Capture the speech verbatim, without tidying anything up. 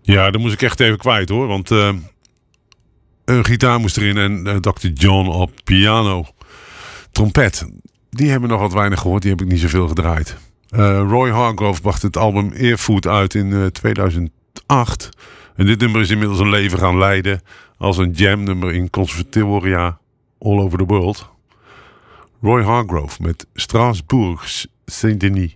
Ja, dat moest ik echt even kwijt hoor. Want uh, een gitaar moest erin en uh, dokter John op piano. Trompet. Die hebben nog wat weinig gehoord. Die heb ik niet zoveel gedraaid. Uh, Roy Hargrove bracht het album Earfood uit in uh, tweeduizend acht. En dit nummer is inmiddels een leven gaan leiden als een jamnummer in conservatoria all over the world. Roy Hargrove met Strasbourg Saint-Denis.